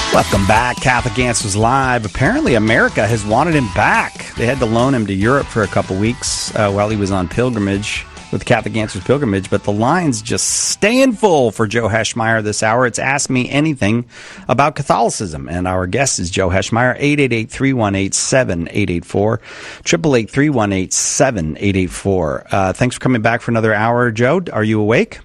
Welcome back. Catholic Answers Live. Apparently, America has wanted him back. They had to loan him to Europe for a couple weeks while he was on pilgrimage with Catholic Answers Pilgrimage, but the line's just staying full for Joe Heschmeyer this hour. It's Ask Me Anything about Catholicism, and our guest is Joe Heschmeyer, 888-318-7884, 888-318-7884. Thanks for coming back for another hour, Joe. Are you awake?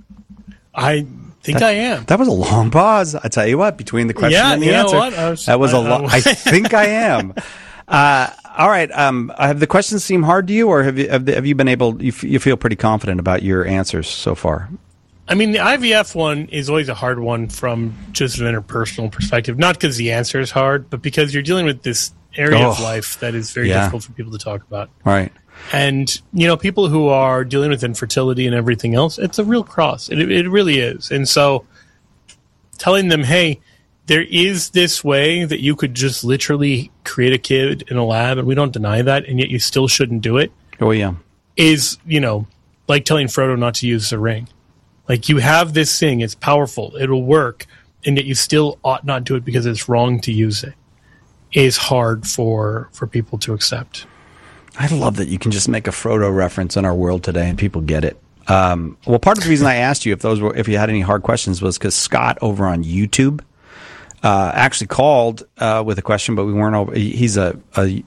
I think I am. That was a long pause. I tell you what, between the question and the answer. That was a long. I think I am. All right. Have the questions seem hard to you, or have you been able? You feel pretty confident about your answers so far? I mean, the IVF one is always a hard one from just an interpersonal perspective. Not because the answer is hard, but because you're dealing with this area of life that is very difficult for people to talk about. Right. And, people who are dealing with infertility and everything else, it's a real cross. It really is. And so telling them, hey, there is this way that you could just literally create a kid in a lab, and we don't deny that, and yet you still shouldn't do it. Oh, yeah. Is, like telling Frodo not to use the ring. Like, you have this thing, it's powerful, it'll work, and yet you still ought not do it because it's wrong to use it. Is hard for people to accept. I love that you can just make a Frodo reference in our world today and people get it. Well, part of the reason I asked you if you had any hard questions was because Scott over on YouTube actually called with a question, but we weren't over. He's on the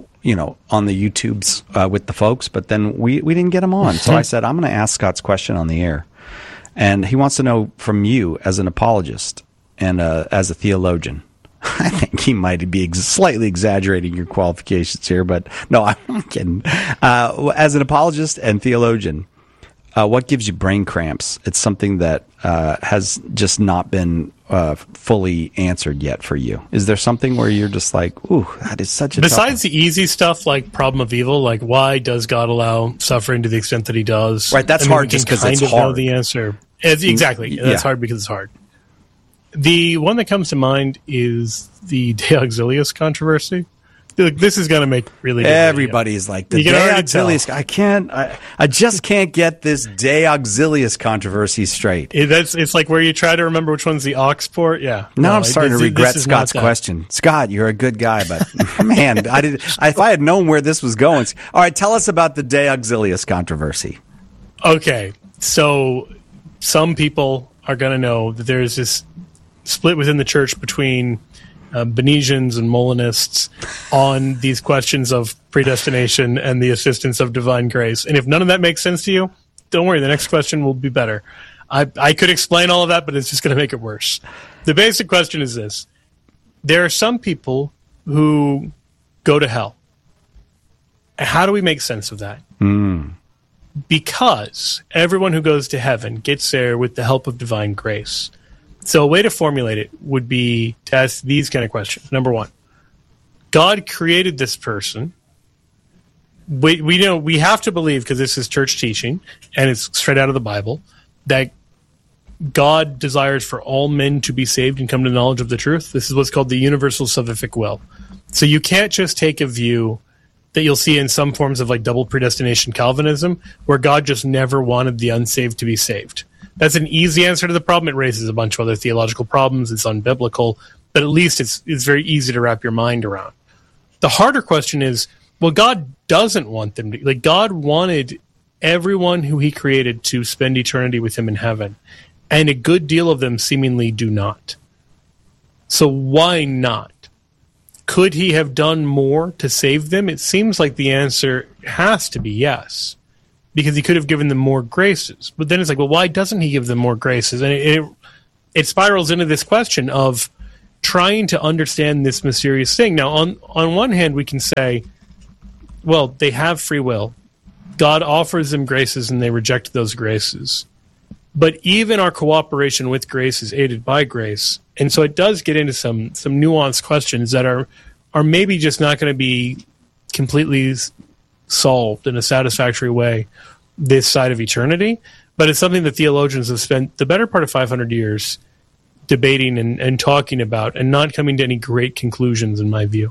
YouTubes with the folks, but then we didn't get him on. So I said, I'm going to ask Scott's question on the air. And he wants to know from you as an apologist and as a theologian. I think he might be slightly exaggerating your qualifications here, but no, I'm not kidding. As an apologist and theologian, what gives you brain cramps? It's something that has just not been fully answered yet for you. Is there something where you're just like, ooh, that is such a Besides the easy stuff like problem of evil, like why does God allow suffering to the extent that he does? Right, that's hard just because it's hard. Know the answer. Exactly. That's hard because it's hard. The one that comes to mind is the De Auxilius controversy. Look, this is going to make really good everybody's video. Like the De Auxilius. I just can't get this De Auxilius controversy straight. It's like where you try to remember which one's the aux port. Yeah. Now I'm starting to regret Scott's question. Scott, you're a good guy, but man, if I had known where this was going. All right, tell us about the De Auxilius controversy. Okay, so some people are going to know that there's this split within the church between Benesians and Molinists on these questions of predestination and the assistance of divine grace. And if none of that makes sense to you, don't worry, the next question will be better. I could explain all of that, but it's just going to make it worse. The basic question is this. There are some people who go to hell. How do we make sense of that? Because everyone who goes to heaven gets there with the help of divine grace. So a way to formulate it would be to ask these kind of questions. Number one, God created this person. We have to believe, because this is church teaching, and it's straight out of the Bible, that God desires for all men to be saved and come to the knowledge of the truth. This is what's called the universal salvific will. So you can't just take a view that you'll see in some forms of like double predestination Calvinism, where God just never wanted the unsaved to be saved. That's an easy answer to the problem. It raises a bunch of other theological problems. It's unbiblical, but at least it's very easy to wrap your mind around. The harder question is, well, God doesn't want them to. Like, God wanted everyone who he created to spend eternity with him in heaven, and a good deal of them seemingly do not. So why not? Could he have done more to save them? It seems like the answer has to be yes, because he could have given them more graces. But then it's like, well, why doesn't he give them more graces? And it spirals into this question of trying to understand this mysterious thing. Now, on one hand, we can say, well, they have free will. God offers them graces and they reject those graces. But even our cooperation with grace is aided by grace. And so it does get into some nuanced questions that are maybe just not going to be completely solved in a satisfactory way this side of eternity, but it's something that theologians have spent the better part of 500 years debating and talking about and not coming to any great conclusions, in my view.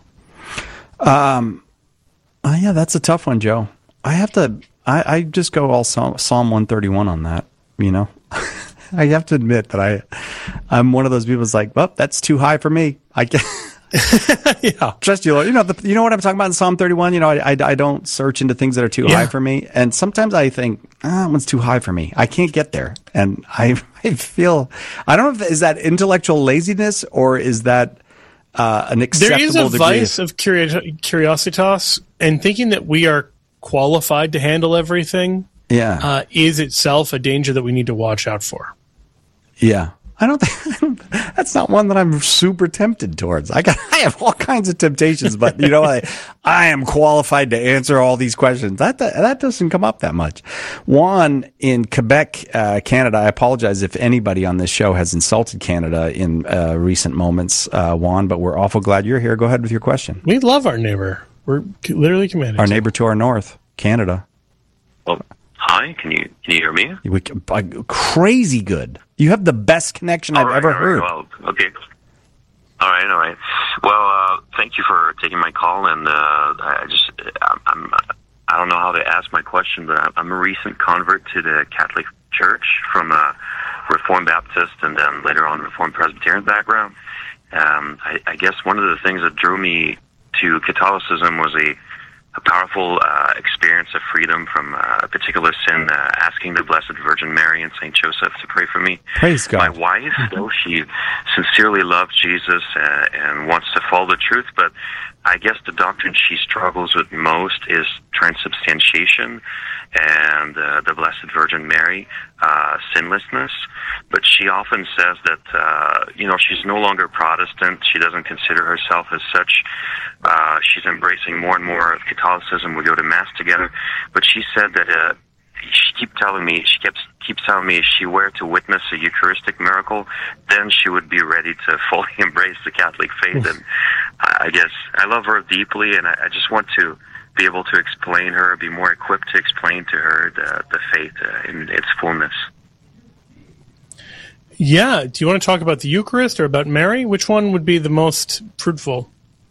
Yeah, that's a tough one, Joe. I just go all Psalm 131 on that, you know? I have to admit that I'm one of those people who's like, well, that's too high for me. I can't. Yeah, trust you, Lord. You know what I'm talking about in Psalm 31. I don't search into things that are too high for me, and sometimes I think that one's too high for me. I can't get there, and I feel I don't know if is that intellectual laziness or is that an acceptable degree. There is a vice of curiositas, and thinking that we are qualified to handle everything. Yeah, is itself a danger that we need to watch out for. Yeah. I don't think that's not one that I'm super tempted towards. I have all kinds of temptations, but I am qualified to answer all these questions. That doesn't come up that much. Juan in Quebec, Canada. I apologize if anybody on this show has insulted Canada in recent moments, Juan, but we're awful glad you're here. Go ahead with your question. We love our neighbor. We're literally committed. Our neighbor to our north, Canada. Well, hi. Can you hear me? Crazy good. You have the best connection I've ever heard. Well, okay. All right. Well, thank you for taking my call, and I don't know how to ask my question, but I'm a recent convert to the Catholic Church from a Reformed Baptist and then later on Reformed Presbyterian background. I guess one of the things that drew me to Catholicism was a powerful experience of freedom from a particular sin, asking the Blessed Virgin Mary and Saint Joseph to pray for me. Praise God. My wife, though she sincerely loves Jesus and wants to follow the truth, but I guess the doctrine she struggles with most is transubstantiation and the Blessed Virgin Mary, sinlessness. But she often says that, she's no longer Protestant. She doesn't consider herself as such. She's embracing more and more of Catholicism. We go to Mass together. But she said that she keeps telling me if she were to witness a Eucharistic miracle, then she would be ready to fully embrace the Catholic faith. And I guess I love her deeply, and I just want to be able to explain her, be more equipped to explain to her the faith in its fullness. Yeah. Do you want to talk about the Eucharist or about Mary? Which one would be the most fruitful?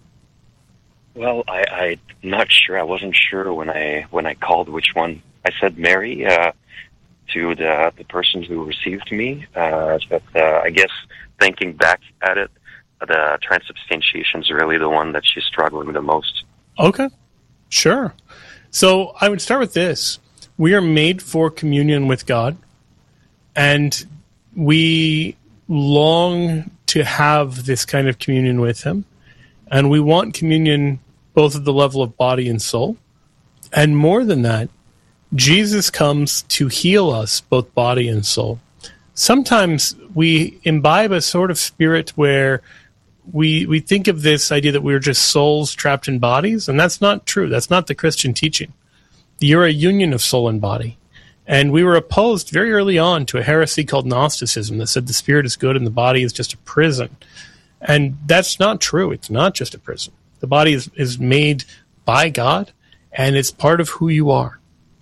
Well, I'm not sure. I wasn't sure when I called which one. I said Mary to the person who received me. But I guess thinking back at it, the transubstantiation is really the one that she's struggling the most. Okay. Sure. So I would start with this. We are made for communion with God, and we long to have this kind of communion with Him, and we want communion both at the level of body and soul. And more than that, Jesus comes to heal us, both body and soul. Sometimes we imbibe a sort of spirit where we think of this idea that we're just souls trapped in bodies, and that's not true. That's not the Christian teaching. You're a union of soul and body. And we were opposed very early on to a heresy called Gnosticism that said the spirit is good and the body is just a prison. And that's not true. It's not just a prison. The body is made by God, and it's part of who you are.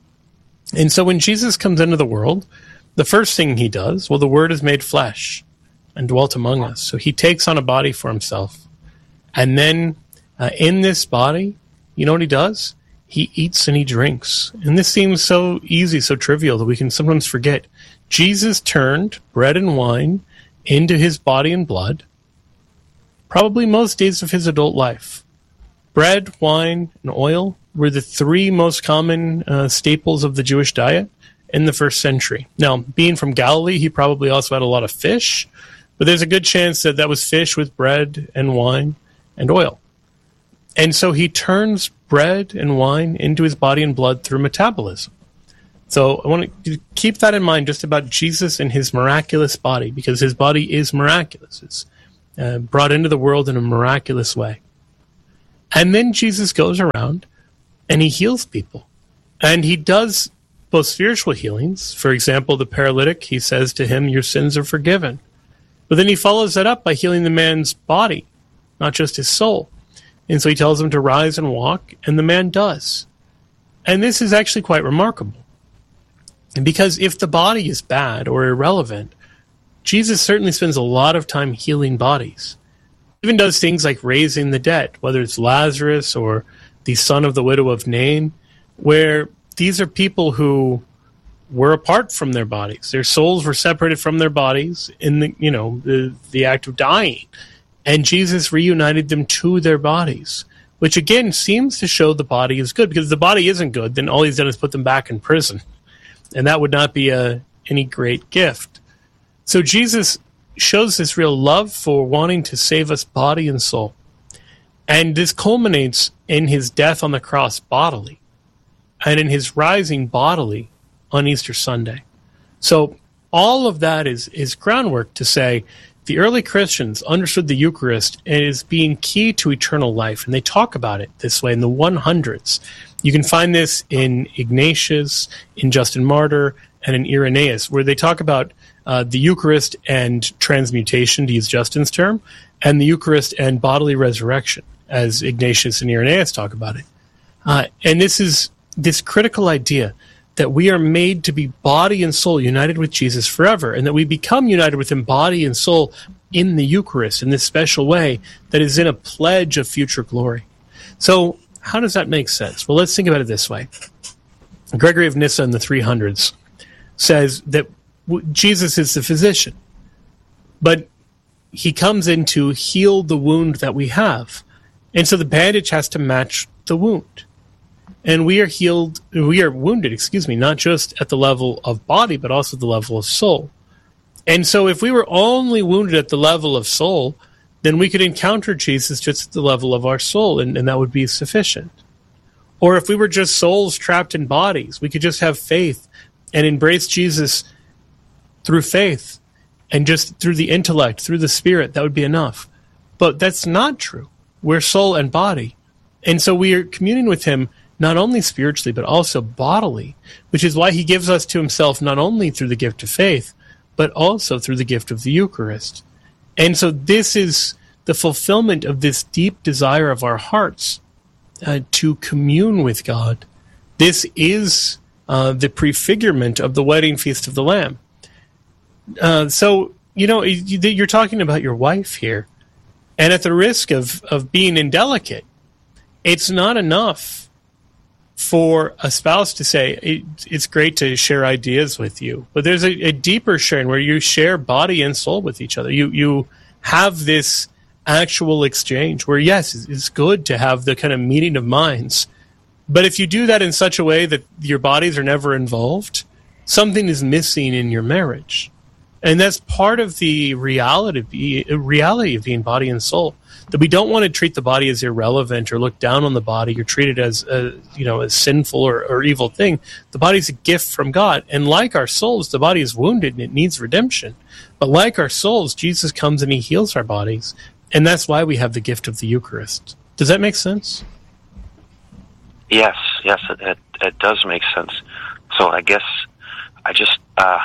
And so when Jesus comes into the world, the first thing he does, the Word is made flesh and dwelt among us. So he takes on a body for himself. And then in this body, you know what he does? He eats and he drinks. And this seems so easy, so trivial that we can sometimes forget. Jesus turned bread and wine into his body and blood probably most days of his adult life. Bread, wine, and oil were the three most common staples of the Jewish diet in the first century. Now, being from Galilee, he probably also had a lot of fish, but there's a good chance that was fish with bread and wine and oil. And so he turns bread and wine into his body and blood through metabolism. So I want to keep that in mind just about Jesus and his miraculous body, because his body is miraculous. It's brought into the world in a miraculous way. And then Jesus goes around and he heals people. And he does both spiritual healings. For example, the paralytic, he says to him, your sins are forgiven. But then he follows that up by healing the man's body, not just his soul. And so he tells him to rise and walk, and the man does. And this is actually quite remarkable. Because if the body is bad or irrelevant, Jesus certainly spends a lot of time healing bodies. He even does things like raising the dead, whether it's Lazarus or the son of the widow of Nain, where these are people who were apart from their bodies. Their souls were separated from their bodies in the act of dying. And Jesus reunited them to their bodies, which again seems to show the body is good, because if the body isn't good, then all he's done is put them back in prison. And that would not be any great gift. So Jesus shows this real love for wanting to save us body and soul. And this culminates in his death on the cross bodily, and in his rising bodily on Easter Sunday. So all of that is groundwork to say the early Christians understood the Eucharist as being key to eternal life, and they talk about it this way in the 100s. You can find this in Ignatius, in Justin Martyr, and in Irenaeus, where they talk about the Eucharist and transmutation, to use Justin's term, and the Eucharist and bodily resurrection, as Ignatius and Irenaeus talk about it. And this is this critical idea that we are made to be body and soul united with Jesus forever, and that we become united with him body and soul in the Eucharist in this special way that is in a pledge of future glory. So how does that make sense? Well, let's think about it this way. Gregory of Nyssa in the 300s says that Jesus is the physician, but he comes in to heal the wound that we have. And so the bandage has to match the wound. And we are wounded, not just at the level of body, but also the level of soul. And so if we were only wounded at the level of soul, then we could encounter Jesus just at the level of our soul, and that would be sufficient. Or if we were just souls trapped in bodies, we could just have faith and embrace Jesus through faith and just through the intellect, through the Spirit, that would be enough. But that's not true. We're soul and body. And so we are communing with him not only spiritually, but also bodily, which is why he gives us to himself not only through the gift of faith, but also through the gift of the Eucharist. And so this is the fulfillment of this deep desire of our hearts to commune with God. This is the prefigurement of the wedding feast of the Lamb. So, you're talking about your wife here, and at the risk of being indelicate, it's not enough for a spouse to say, it's great to share ideas with you, but there's a deeper sharing where you share body and soul with each other. You have this actual exchange where, yes, it's good to have the kind of meeting of minds, but if you do that in such a way that your bodies are never involved, something is missing in your marriage. And that's part of the reality of being body and soul. That we don't want to treat the body as irrelevant or look down on the body or treat it as a sinful or evil thing. The body is a gift from God, and like our souls, the body is wounded and it needs redemption. But like our souls, Jesus comes and he heals our bodies, and that's why we have the gift of the Eucharist. Does that make sense? Yes, it does make sense. So I guess I just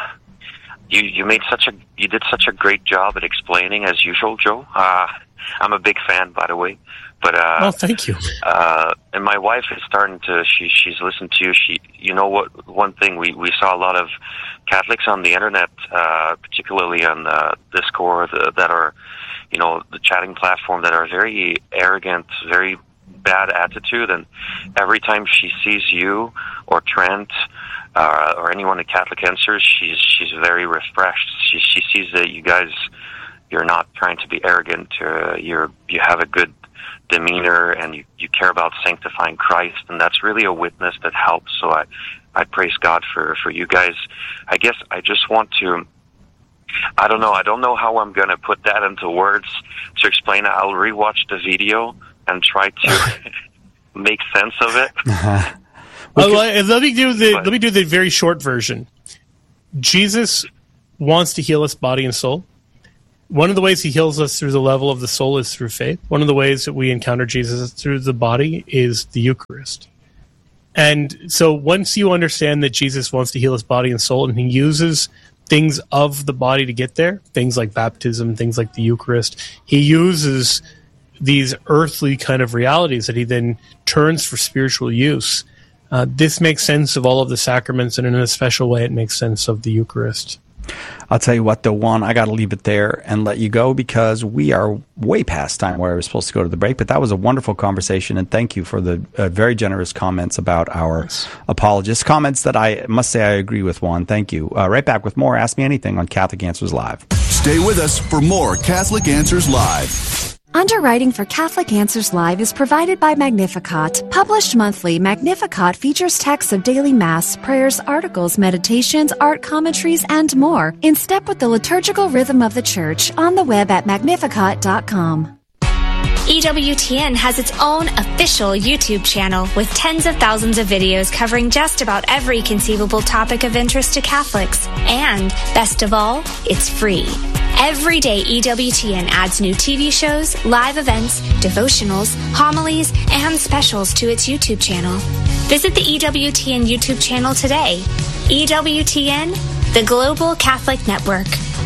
you did such a great job at explaining, as usual, Joe. I'm a big fan, by the way. But oh, thank you. And my wife is starting to. She's listened to you. One thing we saw a lot of Catholics on the internet, particularly on Discord, that are, the chatting platform, that are very arrogant, very bad attitude, and every time she sees you or Trent or anyone at Catholic Answers, she's very refreshed. She sees that you guys, you're not trying to be arrogant. You have a good demeanor, and you care about sanctifying Christ, and that's really a witness that helps. So I praise God for you guys. I guess I just want to. I don't know how I'm going to put that into words to explain it. I'll rewatch the video and try to make sense of it. Let me do the very short version. Jesus wants to heal us body and soul. One of the ways he heals us through the level of the soul is through faith. One of the ways that we encounter Jesus through the body is the Eucharist. And so once you understand that Jesus wants to heal us body and soul, and he uses things of the body to get there, things like baptism, things like the Eucharist, he uses these earthly kind of realities that he then turns for spiritual use. This makes sense of all of the sacraments, and in a special way it makes sense of the Eucharist. I'll tell you what, though, Juan, I got to leave it there and let you go because we are way past time where I was supposed to go to the break. But that was a wonderful conversation, and thank you for the very generous comments about our apologists. Comments that I must say I agree with, Juan. Thank you. Right back with more Ask Me Anything on Catholic Answers Live. Stay with us for more Catholic Answers Live. Underwriting for Catholic Answers Live is provided by Magnificat. Published monthly, Magnificat features texts of daily Mass, prayers, articles, meditations, art commentaries, and more, in step with the liturgical rhythm of the Church, on the web at magnificat.com. EWTN has its own official YouTube channel with tens of thousands of videos covering just about every conceivable topic of interest to Catholics. And, best of all, it's free. Every day, EWTN adds new TV shows, live events, devotionals, homilies, and specials to its YouTube channel. Visit the EWTN YouTube channel today. EWTN, the Global Catholic Network.